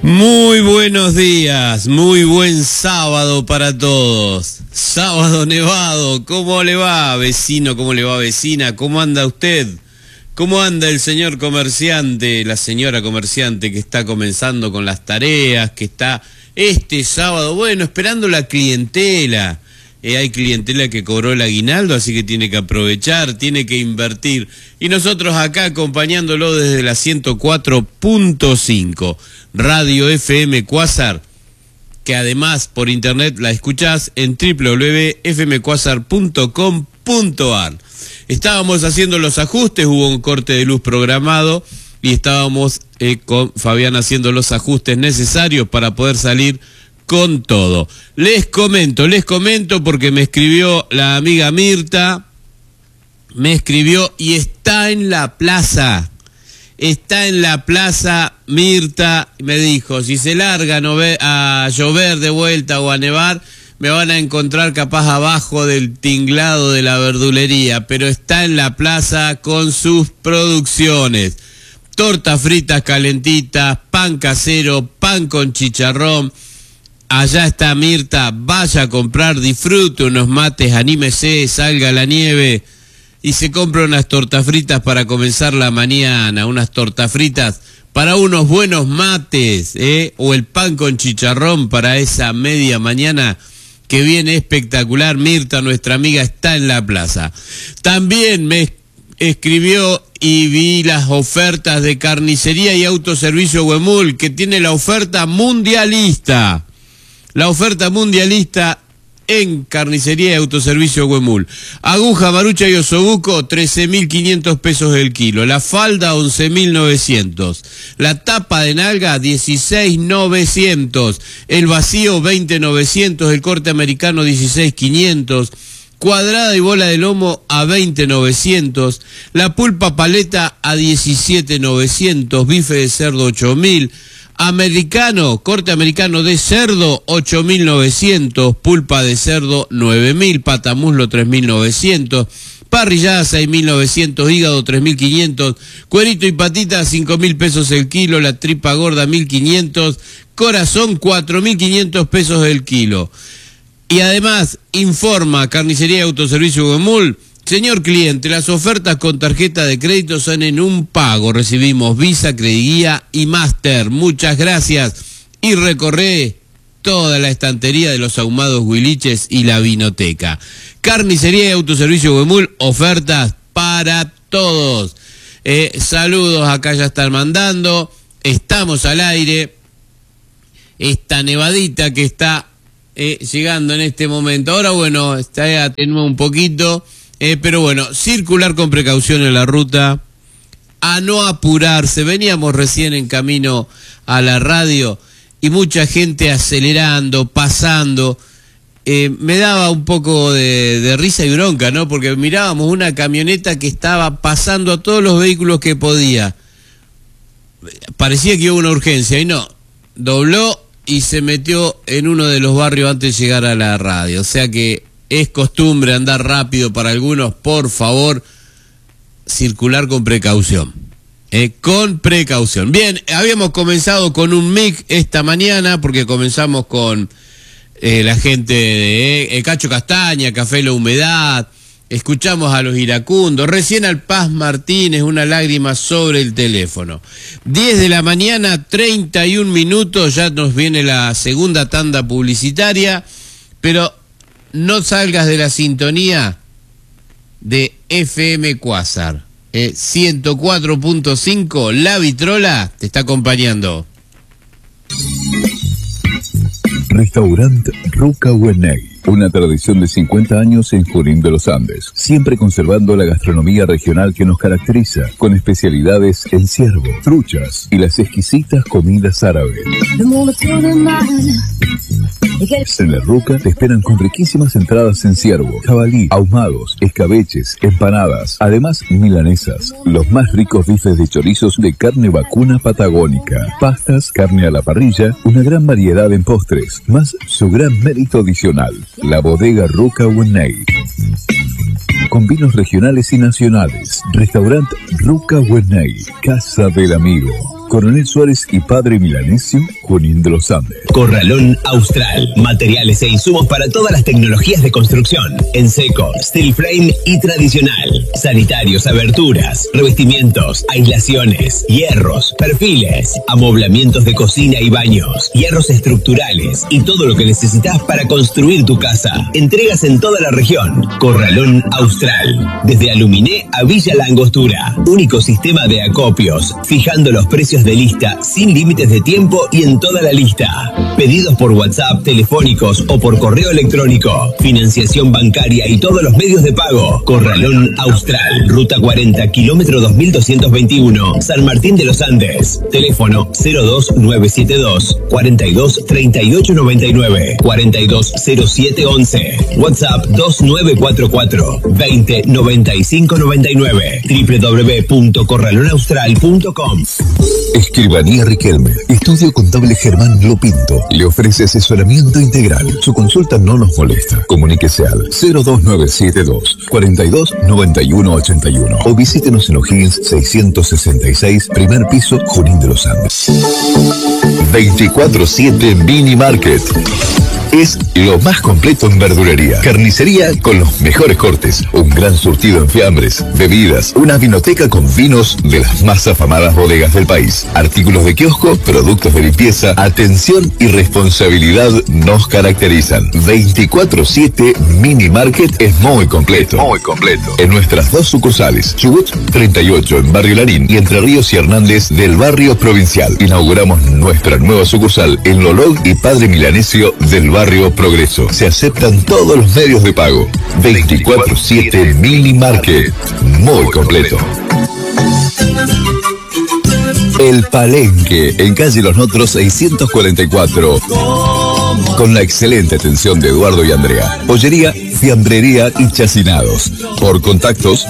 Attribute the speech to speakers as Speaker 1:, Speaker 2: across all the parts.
Speaker 1: Muy buenos días, muy buen sábado para todos. Sábado nevado, ¿cómo le va, vecino? ¿Cómo le va, vecina? ¿Cómo anda usted? ¿Cómo anda el señor comerciante, la señora comerciante que está comenzando con las tareas, que está este sábado, bueno, esperando la clientela? Hay clientela que cobró el aguinaldo, así que tiene que aprovechar, tiene que invertir. Y nosotros acá acompañándolo desde la 104.5, Radio FM Quasar, que además por internet la escuchás en www.fmquasar.com.ar. Estábamos haciendo los ajustes, hubo un corte de luz programado y estábamos con Fabián haciendo los ajustes necesarios para poder salir con todo. Les comento porque me escribió la amiga Mirta, me escribió y está en la plaza Mirta, me dijo, si se larga a llover de vuelta o a nevar, me van a encontrar capaz abajo del tinglado de la verdulería, pero está en la plaza con sus producciones. Tortas fritas calentitas, pan casero, pan con chicharrón. Allá está Mirta, vaya a comprar, disfrute unos mates, anímese, salga a la nieve y se compra unas tortas fritas para comenzar la mañana, unas tortas fritas para unos buenos mates, o el pan con chicharrón para esa media mañana que viene espectacular. Mirta, nuestra amiga, está en la plaza. También me escribió y vi las ofertas de Carnicería y Autoservicio Huemul, que tiene la oferta mundialista. La oferta mundialista en Carnicería y Autoservicio Huemul. Aguja, marucha y osobuco, 13.500 pesos el kilo. La falda, 11.900. La tapa de nalga, 16.900. El vacío, 20.900. El corte americano, 16.500. Cuadrada y bola de lomo a 20.900. La pulpa paleta a 17.900. Bife de cerdo, 8.000. Americano, corte americano de cerdo, 8.900, pulpa de cerdo, 9.000, patamuslo, 3.900, parrillada, 6.900, hígado, 3.500, cuerito y patita, 5.000 pesos el kilo, la tripa gorda, 1.500, corazón, 4.500 pesos el kilo. Y además, informa Carnicería y Autoservicio Huemul, señor cliente, las ofertas con tarjeta de crédito son en un pago. Recibimos Visa, Crediguía y Master. Muchas gracias. Y recorre toda la estantería de los ahumados huiliches y la vinoteca. Carnicería y Autoservicio Huemul, ofertas para todos. Saludos, acá ya están mandando. Estamos al aire. Esta nevadita que está llegando en este momento. Ahora, bueno, está atenuado un poquito. Pero bueno, circular con precaución en la ruta, a no apurarse. Veníamos recién en camino a la radio y mucha gente acelerando, pasando. Me daba un poco de risa y bronca, ¿no? Porque mirábamos una camioneta que estaba pasando a todos los vehículos que podía. Parecía que hubo una urgencia y no, dobló y se metió en uno de los barrios antes de llegar a la radio. O sea que es costumbre andar rápido para algunos, por favor, circular con precaución. Con precaución. Bien, habíamos comenzado con un mix esta mañana, porque comenzamos con la gente de Cacho Castaña, Café La Humedad, escuchamos a los iracundos, recién al Paz Martínez, una lágrima sobre el teléfono. 10 de la mañana, 31 minutos, ya nos viene la segunda tanda publicitaria, pero no salgas de la sintonía de FM Quasar. 104.5, La Vitrola te está acompañando.
Speaker 2: Restaurante Ruca Huenay. Una tradición de 50 años en Junín de los Andes, siempre conservando la gastronomía regional que nos caracteriza, con especialidades en ciervo, truchas y las exquisitas comidas árabes. En la Ruca te esperan con riquísimas entradas en ciervo, jabalí, ahumados, escabeches, empanadas, además milanesas, los más ricos bifes de chorizos de carne vacuna patagónica, pastas, carne a la parrilla, una gran variedad en postres, más su gran mérito adicional, la bodega Ruca Huenay. Con vinos regionales y nacionales, Restaurante Ruca Huenay, Casa del Amigo. Coronel Suárez y Padre Milanesio, Junín de los Andes.
Speaker 3: Corralón Austral. Materiales e insumos para todas las tecnologías de construcción. En seco, steel frame y tradicional. Sanitarios, aberturas, revestimientos, aislaciones, hierros, perfiles, amoblamientos de cocina y baños, hierros estructurales y todo lo que necesitas para construir tu casa. Entregas en toda la región. Corralón Austral. Desde Aluminé a Villa La Angostura. Único sistema de acopios, fijando los precios de lista sin límites de tiempo y en toda la lista. Pedidos por WhatsApp, telefónicos o por correo electrónico. Financiación bancaria y todos los medios de pago. Corralón Austral. Ruta 40, kilómetro 2221. San Martín de los Andes. Teléfono 02972 42 38 99 42 07 11. WhatsApp 2944 20 95 99. www.corralonaustral.com.
Speaker 2: Escribanía Riquelme. Estudio Contable Germán Lopinto. Le ofrece asesoramiento integral. Su consulta no nos molesta. Comuníquese al 02972 42 91 81 o visítenos en O'Higgins 666, primer piso, Junín de los Andes. 24/7 Mini Market. Es lo más completo en verdulería. Carnicería con los mejores cortes. Un gran surtido en fiambres, bebidas. Una vinoteca con vinos de las más afamadas bodegas del país. Artículos de kiosco, productos de limpieza. Atención y responsabilidad nos caracterizan. 24/7 Mini Market es muy completo. Muy completo. En nuestras dos sucursales. Chubut 38 en Barrio Larín y Entre Ríos y Hernández del Barrio Provincial. Inauguramos nuestra nueva sucursal en Lolog y Padre Milanesio del Barrio Progreso. Se aceptan todos los medios de pago. 24/7 Mini Market. Muy completo. El Palenque, en calle Los Notros 644. Con la excelente atención de Eduardo y Andrea. Pollería, fiambrería y chacinados. Por contactos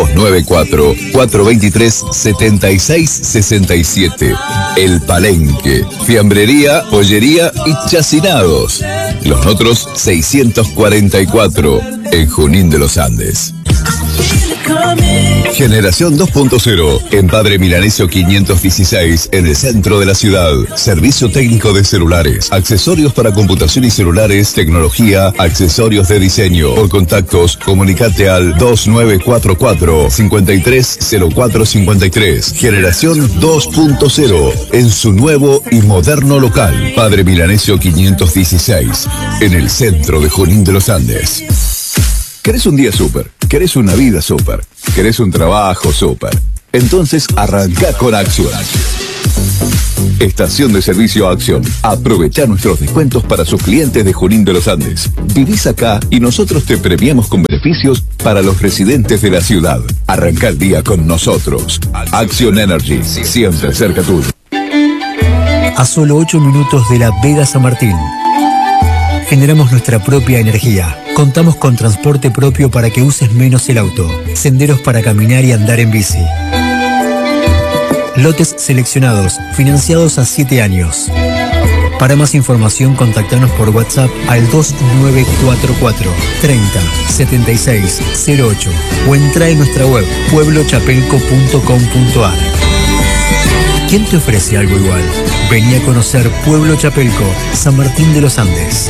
Speaker 2: 294-423-7667. El Palenque, fiambrería, pollería y chacinados. Los Notros 644, en Junín de los Andes. Generación 2.0 en Padre Milanesio 516 en el centro de la ciudad. Servicio técnico de celulares, accesorios para computación y celulares, tecnología, accesorios de diseño. Por contactos, comunicate al 2944-530453. Generación 2.0 en su nuevo y moderno local. Padre Milanesio 516 en el centro de Junín de los Andes. ¿Querés un día súper? ¿Querés una vida súper? ¿Querés un trabajo súper? Entonces arranca con Acción. Estación de servicio Acción. Aprovecha nuestros descuentos para sus clientes de Junín de los Andes. Vivís acá y nosotros te premiamos con beneficios para los residentes de la ciudad. Arranca el día con nosotros. Acción Energy, siempre cerca tuyo.
Speaker 4: A solo 8 minutos de la Vega San Martín. Generamos nuestra propia energía. Contamos con transporte propio para que uses menos el auto. Senderos para caminar y andar en bici. Lotes seleccionados, financiados a 7 años. Para más información, contactanos por WhatsApp al 2944 30 76 08 o entra en nuestra web pueblochapelco.com.ar. ¿Quién te ofrece algo igual? Vení a conocer Pueblo Chapelco, San Martín de los Andes.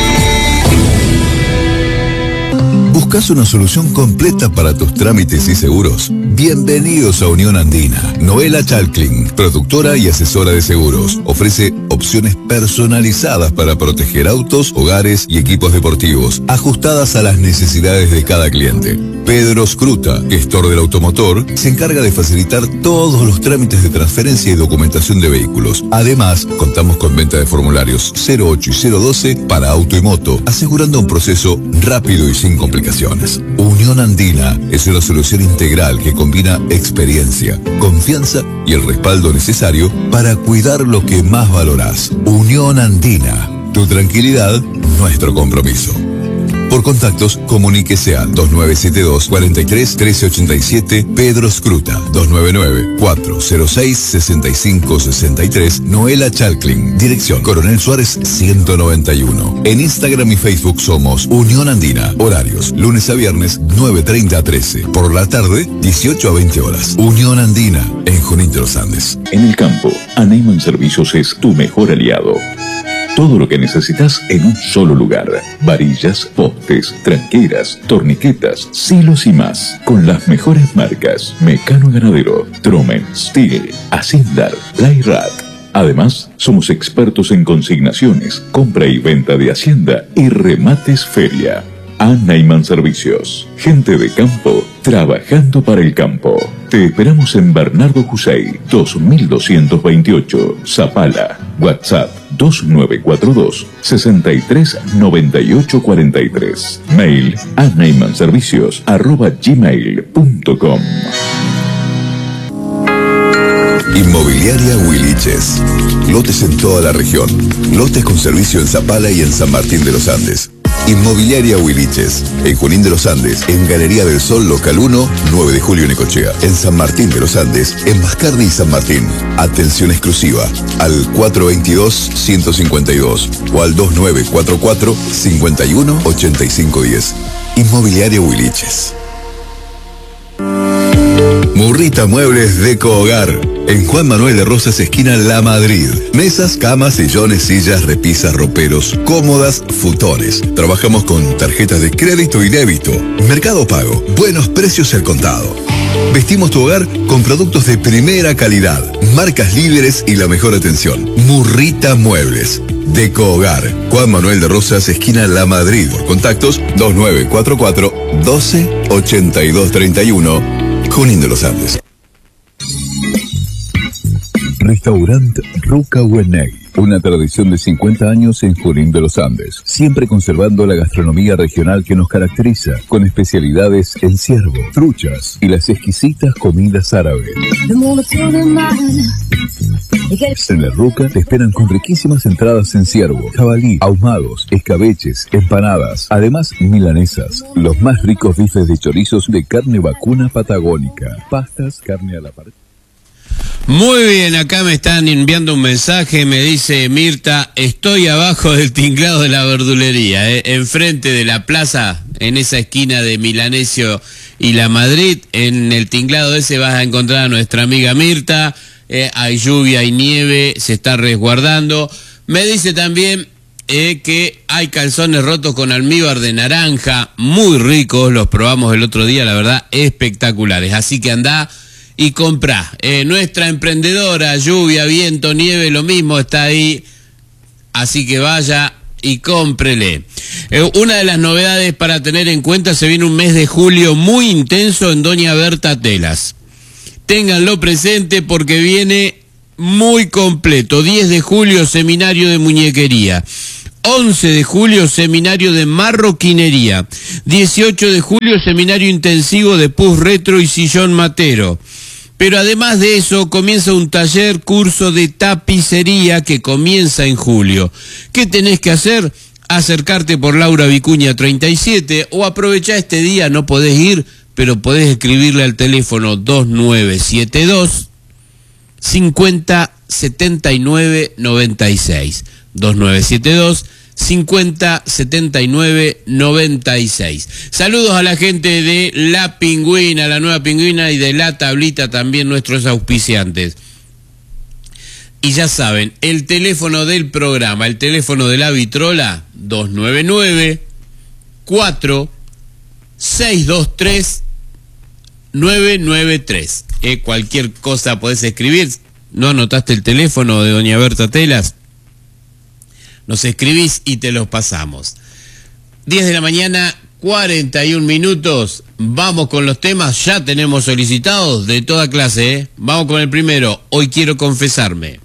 Speaker 2: ¿Buscas una solución completa para tus trámites y seguros? Bienvenidos a Unión Andina. Noela Chalklin, productora y asesora de seguros, ofrece opciones personalizadas para proteger autos, hogares y equipos deportivos, ajustadas a las necesidades de cada cliente. Pedro Scruta, gestor del automotor, se encarga de facilitar todos los trámites de transferencia y documentación de vehículos. Además, contamos con venta de formularios 08 y 012 para auto y moto, asegurando un proceso rápido y sin complicaciones. Unión Andina es una solución integral que combina experiencia, confianza y el respaldo necesario para cuidar lo que más valorás. Unión Andina, tu tranquilidad, nuestro compromiso. Por contactos, comuníquese a 2972 43 1387 Pedro Scruta, 299-406-6563 Noela Chalklin, dirección Coronel Suárez 191. En Instagram y Facebook somos Unión Andina. Horarios, lunes a viernes 9:30 a 13. Por la tarde, 18 a 20 horas. Unión Andina, en Junín de los Andes.
Speaker 5: En el campo, Aneyman Servicios es tu mejor aliado. Todo lo que necesitas en un solo lugar. Varillas, postes, tranqueras, torniquetas, silos y más. Con las mejores marcas. Mecano Ganadero, Tromen, Steel, Asindar, Playrat. Además, somos expertos en consignaciones, compra y venta de hacienda y remates feria. Aneyman Servicios. Gente de campo, trabajando para el campo. Te esperamos en Bernardo Jusey, 2228, Zapala. WhatsApp 2942 639843. Mail aneymanservicios@gmail.com.
Speaker 2: Inmobiliaria Huiliches. Lotes en toda la región. Lotes con servicio en Zapala y en San Martín de los Andes. Inmobiliaria Huiliches, en Junín de los Andes, en Galería del Sol, local 1, 9 de julio Necochea. En San Martín de los Andes, en Mascardi y San Martín. Atención exclusiva al 422-152 o al 2944-518510. Inmobiliaria Huiliches. Murrita Muebles Deco Hogar, en Juan Manuel de Rosas, esquina La Madrid. Mesas, camas, sillones, sillas, repisas, roperos, cómodas, futones. Trabajamos con tarjetas de crédito y débito. Mercado Pago, buenos precios al contado. Vestimos tu hogar con productos de primera calidad, marcas líderes y la mejor atención. Murrita Muebles Deco Hogar, Juan Manuel de Rosas, esquina La Madrid. Por contactos 2944 12 82 31. Junín de los Andes. Restaurant Ruca Hueney, una tradición de 50 años en Junín de los Andes, siempre conservando la gastronomía regional que nos caracteriza, con especialidades en ciervo, truchas y las exquisitas comidas árabes. En la Ruca te esperan con riquísimas entradas en ciervo, jabalí, ahumados, escabeches, empanadas, además milanesas, los más ricos bifes de chorizos de carne vacuna patagónica, pastas, carne a la parrilla.
Speaker 1: Muy bien, acá me están enviando un mensaje, me dice Mirta, estoy abajo del tinglado de la verdulería, enfrente de la plaza, en esa esquina de Milanesio y La Madrid, en el tinglado ese vas a encontrar a nuestra amiga Mirta, hay lluvia y nieve, se está resguardando. Me dice también que hay calzones rotos con almíbar de naranja, muy ricos, los probamos el otro día, la verdad, espectaculares, así que andá y comprá. Nuestra emprendedora, lluvia, viento, nieve, lo mismo está ahí, así que vaya y cómprele. Una de las novedades para tener en cuenta, se viene un mes de julio muy intenso en Doña Berta Telas. Ténganlo presente porque viene muy completo. 10 de julio, seminario de muñequería. 11 de julio, seminario de marroquinería. 18 de julio, seminario intensivo de pus retro y sillón matero. Pero además de eso, comienza un taller curso de tapicería que comienza en julio. ¿Qué tenés que hacer? Acercarte por Laura Vicuña 37 o aprovechar este día, no podés ir, pero podés escribirle al teléfono 2972 50 79 96. 2972 50 79 96. Saludos a la gente de La Pingüina, la Nueva Pingüina, y de La Tablita, también nuestros auspiciantes. Y ya saben, el teléfono del programa, el teléfono de la vitrola, 299 4 623 993. Cualquier cosa podés escribir. ¿No anotaste el teléfono de Doña Berta Telas? Nos escribís y te los pasamos. 10 de la mañana, 41 minutos. Vamos con los temas. Ya tenemos solicitados de toda clase, Vamos con el primero. Hoy quiero confesarme.